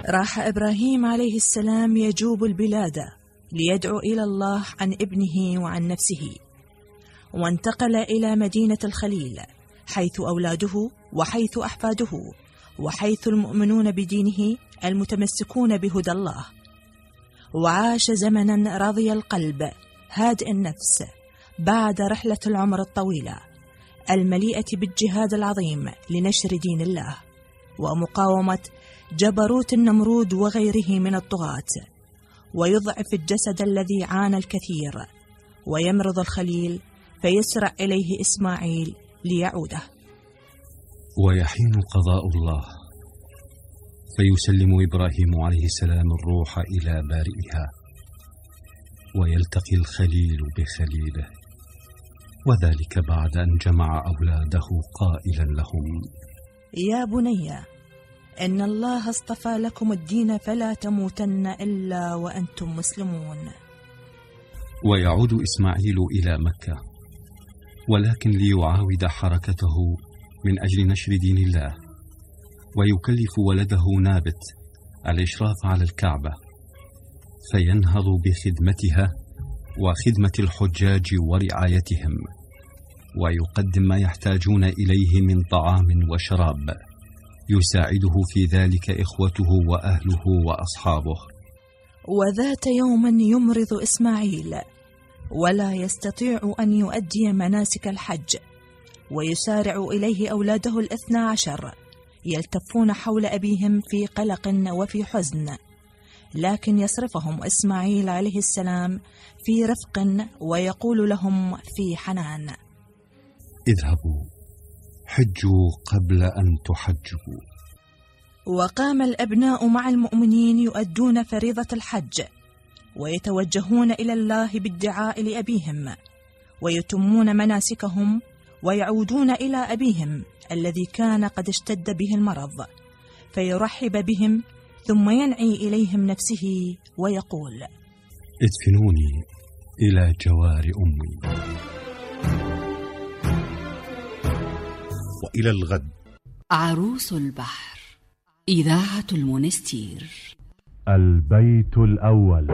راح إبراهيم عليه السلام يجوب البلاد ليدعو إلى الله عن ابنه وعن نفسه، وانتقل إلى مدينة الخليل حيث أولاده وحيث أحفاده وحيث المؤمنون بدينه المتمسكون بهدى الله. وعاش زمنا راضي القلب هادئ النفس بعد رحلة العمر الطويلة المليئة بالجهاد العظيم لنشر دين الله ومقاومة جبروت النمرود وغيره من الطغاة، ويضعف الجسد الذي عانى الكثير، ويمرض الخليل فيسرع إليه إسماعيل ليعوده. ويحين قضاء الله فيسلم إبراهيم عليه السلام الروح إلى بارئها، ويلتقي الخليل بخليله، وذلك بعد أن جمع أولاده قائلا لهم: يا بني إن الله اصطفى لكم الدين فلا تموتن إلا وأنتم مسلمون. ويعود إسماعيل إلى مكة، ولكن ليعاود حركته من أجل نشر دين الله، ويكلف ولده نابت الإشراف على الكعبة، فينهض بخدمتها وخدمة الحجاج ورعايتهم، ويقدم ما يحتاجون إليه من طعام وشراب، يساعده في ذلك إخوته وأهله وأصحابه. وذات يوم يمرض إسماعيل ولا يستطيع أن يؤدي مناسك الحج، ويسارع إليه أولاده 12 يلتفون حول أبيهم في قلق وفي حزن، لكن يصرفهم إسماعيل عليه السلام في رفق ويقول لهم في حنان: اذهبوا حجوا قبل أن تحجوا. وقام الأبناء مع المؤمنين يؤدون فريضة الحج، ويتوجهون إلى الله بالدعاء لأبيهم، ويتمون مناسكهم، ويعودون إلى أبيهم الذي كان قد اشتد به المرض، فيرحب بهم ثم ينعي إليهم نفسه ويقول: ادفنوني إلى جوار أمي. وإلى الغد. عروس البحر، إذاعة المونستير. البيت الأول.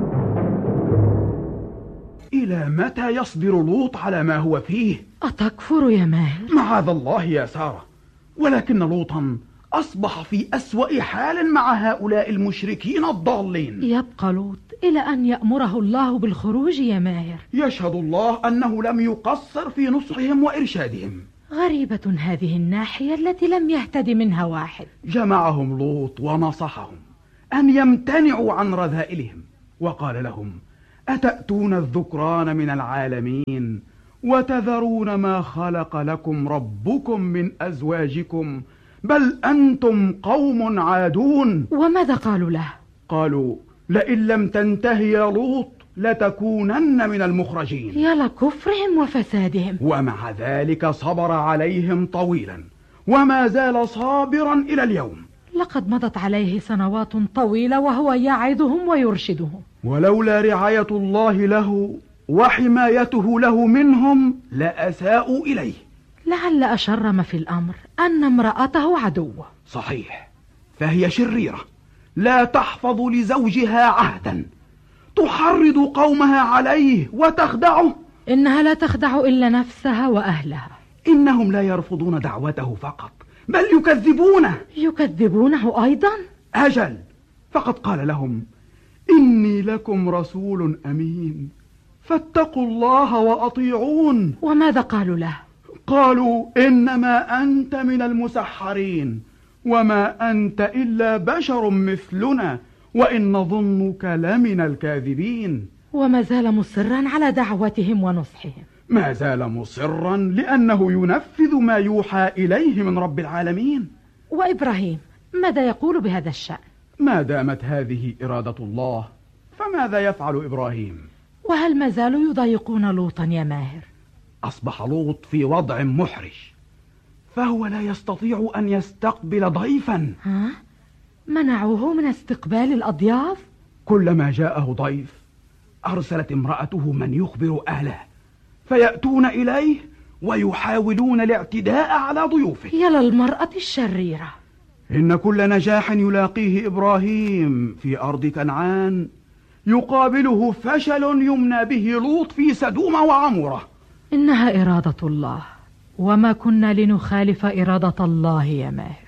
إلى متى يصبر لوط على ما هو فيه؟ أتكفر يا ماهر؟ معاذ الله يا سارة، ولكن لوطا أصبح في أسوأ حال مع هؤلاء المشركين الضالين. يبقى لوط إلى أن يأمره الله بالخروج يا ماهر. يشهد الله أنه لم يقصر في نصحهم وإرشادهم. غريبة هذه الناحية التي لم يهتد منها واحد. جمعهم لوط ونصحهم أن يمتنعوا عن رذائلهم، وقال لهم: أتأتون الذكران من العالمين وتذرون ما خلق لكم ربكم من أزواجكم، بل أنتم قوم عادون. وماذا قالوا له؟ قالوا: لئن لم تنتهي يا لوط لتكونن من المخرجين. يا لكفرهم وفسادهم. ومع ذلك صبر عليهم طويلا، وما زال صابرا إلى اليوم. لقد مضت عليه سنوات طويلة وهو يعظهم ويرشدهم، ولولا رعاية الله له وحمايته له منهم لأساءوا إليه. لعل أشر ما في الأمر أن امرأته عدوة. صحيح، فهي شريرة لا تحفظ لزوجها عهدا، تحرض قومها عليه وتخدعه. إنها لا تخدع إلا نفسها وأهلها. إنهم لا يرفضون دعوته فقط، بل يكذبونه. يكذبونه أيضا؟ أجل، فقد قال لهم: إني لكم رسول أمين فاتقوا الله وأطيعون. وماذا قالوا له؟ قالوا: إنما أنت من المسحرين، وما أنت إلا بشر مثلنا، وإن نظنك لمن الكاذبين. وما زال مصرا على دعوتهم ونصحهم. ما زال مصرا لأنه ينفذ ما يوحى إليه من رب العالمين. وإبراهيم ماذا يقول بهذا الشأن؟ ما دامت هذه إرادة الله فماذا يفعل إبراهيم؟ وهل ما زالوا يضايقون لوطا يا ماهر؟ أصبح لوط في وضع محرج، فهو لا يستطيع أن يستقبل ضيفا. ها؟ منعوه من استقبال الأضياف؟ كلما جاءه ضيف أرسلت امرأته من يخبر أهله فيأتون إليه ويحاولون الاعتداء على ضيوفه. يا للمرأة الشريرة. إن كل نجاح يلاقيه إبراهيم في أرض كنعان يقابله فشل يمنى به لوط في سدوم وعمورة. إنها إرادة الله، وما كنا لنخالف إرادة الله يا ماهر.